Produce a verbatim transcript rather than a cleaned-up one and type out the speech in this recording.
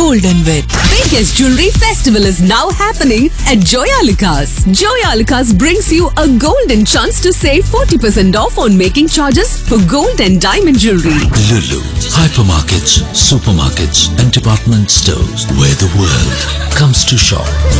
golden width. Biggest jewelry festival is now happening at Joyalukas. Joyalukas brings you a golden chance to save forty percent off on making charges for gold and diamond jewelry. Lulu, hypermarkets, supermarkets and department stores where the world comes to shop.